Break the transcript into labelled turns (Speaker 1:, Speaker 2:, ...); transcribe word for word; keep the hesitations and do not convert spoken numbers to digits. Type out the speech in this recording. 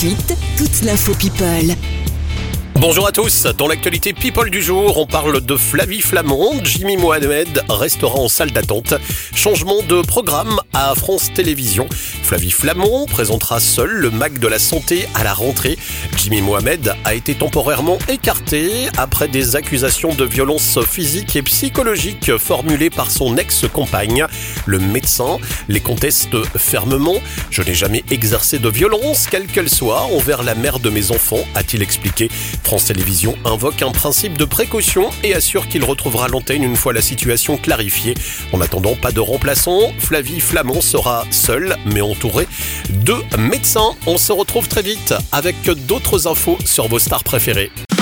Speaker 1: suite, toute l'info People.
Speaker 2: Bonjour à tous, dans l'actualité People du jour, on parle de Flavie Flament. Jimmy Mohamed restera en salle d'attente. Changement de programme à France Télévisions. Flavie Flament présentera seule le Mac de la Santé à la rentrée. Jimmy Mohamed a été temporairement écarté après des accusations de violence physique et psychologique formulées par son ex-compagne. Le médecin les conteste fermement. « Je n'ai jamais exercé de violence, quelle qu'elle soit, envers la mère de mes enfants », a-t-il expliqué. France Télévisions invoque un principe de précaution et assure qu'il retrouvera l'antenne une fois la situation clarifiée. En attendant, pas de remplaçant, Flavie Flament sera seule mais entourée de médecins. On se retrouve très vite avec d'autres infos sur vos stars préférées.